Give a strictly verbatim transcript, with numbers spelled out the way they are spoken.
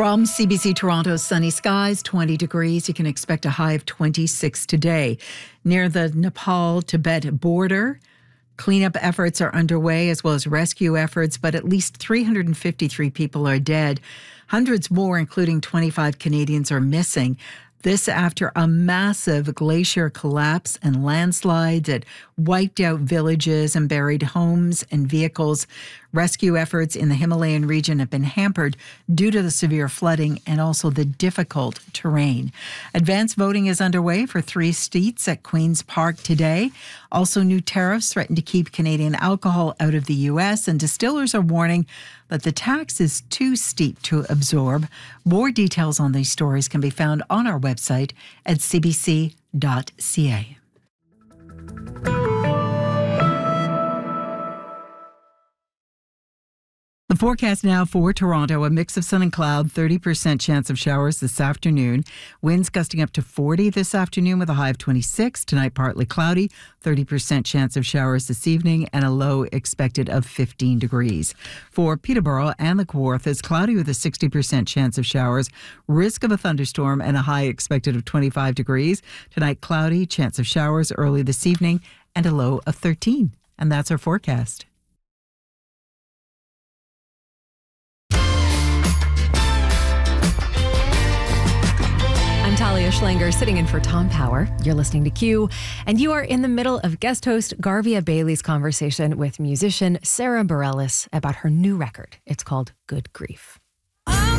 From C B C Toronto, sunny skies, twenty degrees. You can expect a high of twenty-six today. Near the Nepal-Tibet border, cleanup efforts are underway as well as rescue efforts, but at least three hundred fifty-three people are dead. Hundreds more, including twenty-five Canadians, are missing. This after a massive glacier collapse and landslides that wiped out villages and buried homes and vehicles. Rescue efforts in the Himalayan region have been hampered due to the severe flooding and also the difficult terrain. Advanced voting is underway for three seats at Queen's Park today. Also, new tariffs threaten to keep Canadian alcohol out of the U S, and distillers are warning that the tax is too steep to absorb. More details on these stories can be found on our website at c b c dot c a. The forecast now for Toronto, a mix of sun and cloud, thirty percent chance of showers this afternoon. Winds gusting up to forty this afternoon with a high of twenty-six. Tonight, partly cloudy, thirty percent chance of showers this evening and a low expected of fifteen degrees. For Peterborough and the Kawartha, it's cloudy with a sixty percent chance of showers, risk of a thunderstorm and a high expected of twenty-five degrees. Tonight, cloudy, chance of showers early this evening and a low of thirteen. And that's our forecast. I'm Talia Schlanger, sitting in for Tom Power. You're listening to Q, and you are in the middle of guest host Garvia Bailey's conversation with musician Sara Bareilles about her new record. It's called Good Grief.